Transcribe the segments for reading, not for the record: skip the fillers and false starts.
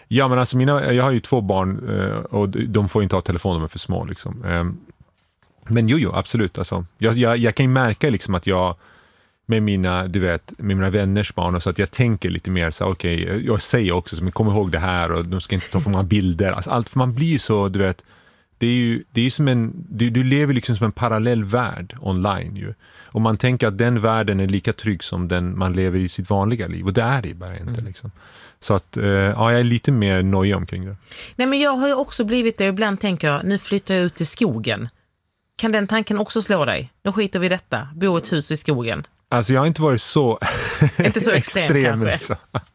Ja, men alltså jag har ju 2 barn och de får inte ha telefon, de är för små liksom. Men jo, absolut. Alltså, jag kan ju märka liksom att jag med mina vänners barn och så att jag tänker lite mer så okej, jag säger också så, men kom ihåg det här och de ska inte ta för många bilder. Alltså allt, för man blir ju så, det är ju som du lever liksom som en parallell värld online ju. Och man tänker att den världen är lika trygg som den man lever i sitt vanliga liv. Och det är det bara inte liksom. Så att jag är lite mer nöjd omkring det. Nej, men jag har ju också blivit det. Ibland tänker jag, nu flyttar jag ut i skogen. Kan den tanken också slå dig? Då skiter vi i detta. Bo ett hus i skogen. Alltså jag har inte varit så inte så extrem liksom.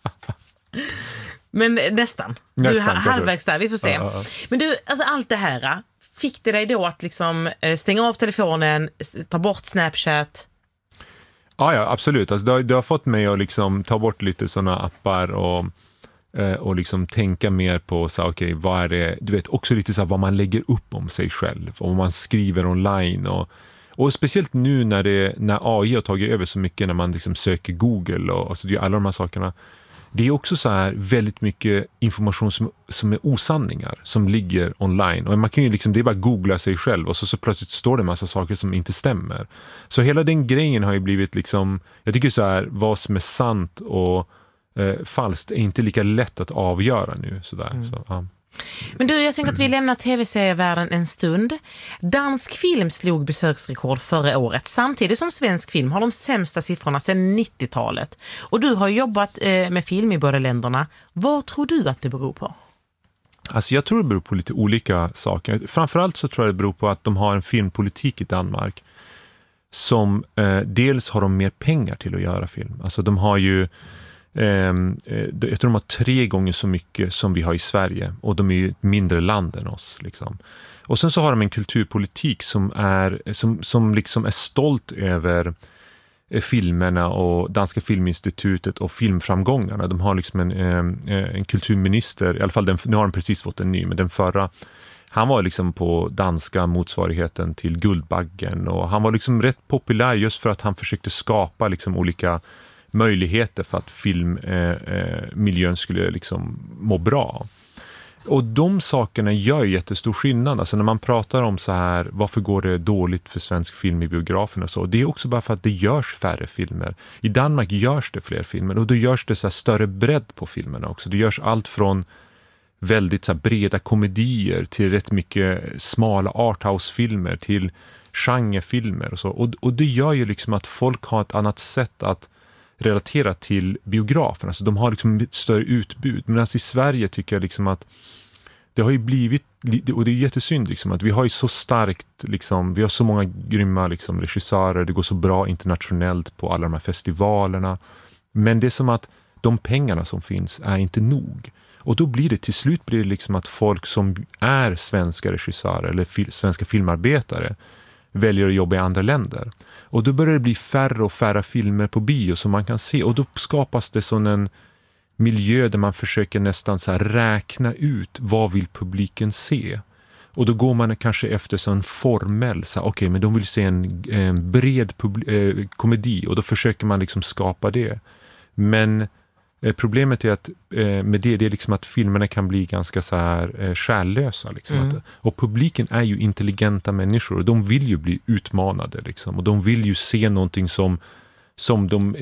Men nästan. Du är halvvägs där, vi får se. Men du, alltså allt det här, fick det dig då att liksom stänga av telefonen, ta bort Snapchat? Ja, absolut. Alltså, det har fått mig att liksom ta bort lite sådana appar och liksom tänka mer på så okej, vad är det, du vet, också lite så här, vad man lägger upp om sig själv och vad man skriver online och speciellt nu när AI har tagit över så mycket, när man liksom söker Google och alltså, alla de här sakerna. Det är också så här väldigt mycket information som är osanningar som ligger online. Och man kan ju liksom, det är bara googla sig själv och så plötsligt står det en massa saker som inte stämmer. Så hela den grejen har ju blivit liksom, jag tycker så här, vad som är sant och falskt är inte lika lätt att avgöra nu. Sådär. Så, ja. Men du, jag tänker att vi lämnar tv-serievärlden en stund. Dansk film slog besöksrekord förra året, samtidigt som svensk film har de sämsta siffrorna sedan 90-talet. Och du har jobbat med film i båda länderna. Vad tror du att det beror på? Alltså jag tror det beror på lite olika saker. Framförallt så tror jag det beror på att de har en filmpolitik i Danmark som dels har de mer pengar till att göra film. Alltså de har ju jag tror de har 3 gånger så mycket som vi har i Sverige, och de är ju ett mindre land än oss liksom. Och sen så har de en kulturpolitik som liksom är stolt över filmerna och Danska Filminstitutet och filmframgångarna. De har liksom en kulturminister, i alla fall nu har de precis fått en ny, men den förra, han var liksom på danska motsvarigheten till Guldbaggen, och han var liksom rätt populär just för att han försökte skapa liksom olika möjligheter för att filmmiljön skulle liksom må bra. Och de sakerna gör jättestor skillnad. Alltså när man pratar om så här, varför går det dåligt för svensk film i biografen och så, det är också bara för att det görs färre filmer. I Danmark görs det fler filmer, och då görs det så här större bredd på filmerna också. Det görs allt från väldigt så här breda komedier till rätt mycket smala arthouse-filmer till genrefilmer och så. Och det gör ju liksom att folk har ett annat sätt att relatera till biografen. Alltså de har liksom ett större utbud. Men alltså i Sverige tycker jag liksom att det har ju blivit, och det är jättesynd liksom, att vi har ju så starkt liksom, vi har så många grymma liksom regissörer, det går så bra internationellt på alla de här festivalerna. Men det är som att de pengarna som finns är inte nog. Och då blir det till slut liksom att folk som är svenska regissörer eller svenska filmarbetare väljer att jobba i andra länder. Och då börjar det bli färre och färre filmer på bio som man kan se. Och då skapas det sån en miljö där man försöker nästan så här räkna ut vad vill publiken se. Och då går man kanske efter sån formell, så okej, men de vill se en bred komedi, och då försöker man liksom skapa det. Men problemet är att med det är liksom att filmerna kan bli ganska så här själlösa liksom. Och publiken är ju intelligenta människor, och de vill ju bli utmanade liksom, och de vill ju se någonting som de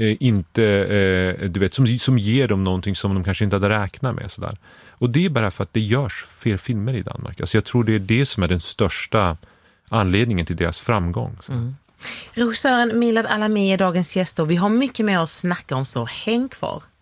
inte du vet, som ger dem någonting som de kanske inte hade räknat med sådär. Och det är bara för att det görs fler filmer i Danmark. Alltså jag tror det är det som är den största anledningen till deras framgång. Regissören Milad Alami är dagens gäst, och vi har mycket mer att snacka om, så häng kvar.